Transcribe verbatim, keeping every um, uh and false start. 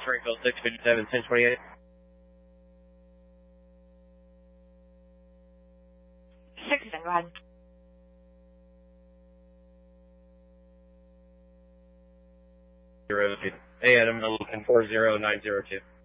Springfield six fifty-seven, ten twenty-eight. six, go ahead. Zero two. Hey, Adam, I'm looking four zero nine zero two.